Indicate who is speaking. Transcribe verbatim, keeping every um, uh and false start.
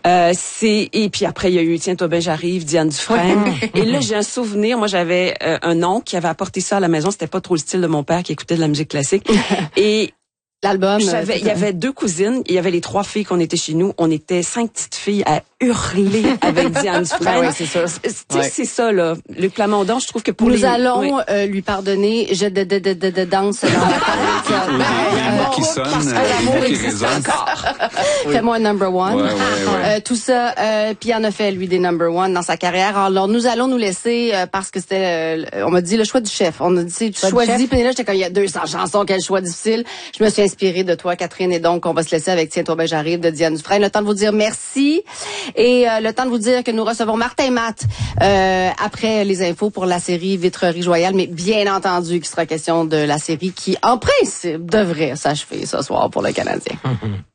Speaker 1: Euh, c'est et puis après il y a eu Tiens-toi ben j'arrive, Diane Dufresne. Et là j'ai un souvenir, moi j'avais euh, un oncle qui avait apporté ça à la maison, c'était pas trop le style de mon père qui écoutait de la musique classique. Et
Speaker 2: l'album.
Speaker 1: J'avais, il y avait deux cousines, il y avait les trois filles qu'on était chez nous. On était cinq petites filles à hurler avec Diane Dufresne.
Speaker 2: Ben oui, c'est sûr.
Speaker 1: C'est,
Speaker 2: ouais.
Speaker 1: c'est ça, là. Luc Plamondon, je trouve que pour
Speaker 2: Nous
Speaker 1: les...
Speaker 2: allons
Speaker 1: oui.
Speaker 2: euh, lui pardonner. Je de, de, de, de, de danse dans la tête.
Speaker 3: Oui, les mots qui sonnent, les mots qui résonnent.
Speaker 2: Fais-moi un number one.
Speaker 3: Ouais, ouais, ouais.
Speaker 2: Euh, tout ça, euh, puis il en a fait, lui, des number one dans sa carrière. Alors, nous allons nous laisser, euh, parce que c'était, euh, on m'a dit le choix du chef. On a dit, tu choisis, puis là, j'étais comme, il y a deux cents chansons, quel choix difficile. Je me suis inspirée de toi, Catherine, et donc, on va se laisser avec Tiens-toi ben j'arrive de Diane Dufresne. Le temps de vous dire merci, et euh, le temps de vous dire que nous recevons Martin Matt, euh, après les infos pour la série Vitrerie Joyale, mais bien entendu qu'il sera question de la série qui, en principe, devrait s'achever ce soir pour le Canadien.